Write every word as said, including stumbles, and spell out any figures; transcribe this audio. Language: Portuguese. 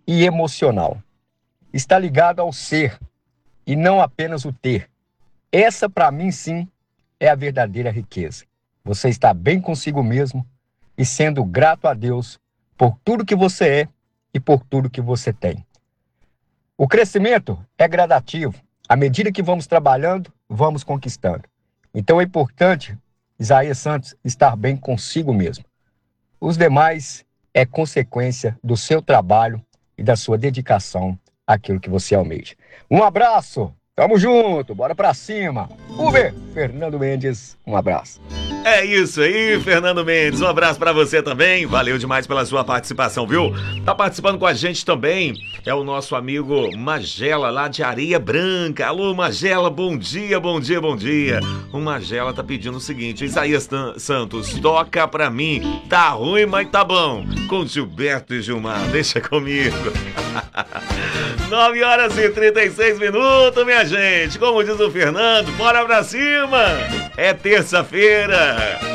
e emocional. Está ligado ao ser e não apenas o ter. Essa, para mim, sim, é a verdadeira riqueza. Você está bem consigo mesmo e sendo grato a Deus por tudo que você é e por tudo que você tem. O crescimento é gradativo. À medida que vamos trabalhando, vamos conquistando. Então é importante, Isaías Santos, estar bem consigo mesmo. Os demais é consequência do seu trabalho e da sua dedicação àquilo que você almeja. Um abraço, tamo junto, bora pra cima. Uber, Fernando Mendes, um abraço. É isso aí, Fernando Mendes, um abraço pra você também, valeu demais pela sua participação, viu? Tá participando com a gente também, é o nosso amigo Magela, lá de Areia Branca. Alô, Magela, bom dia, bom dia, bom dia. O Magela tá pedindo o seguinte: Isaías Santos, toca pra mim, tá ruim, mas tá bom, com Gilberto e Gilmar, deixa comigo. nove horas e trinta e seis minutos, minha gente, como diz o Fernando, bora pra cima, é terça-feira.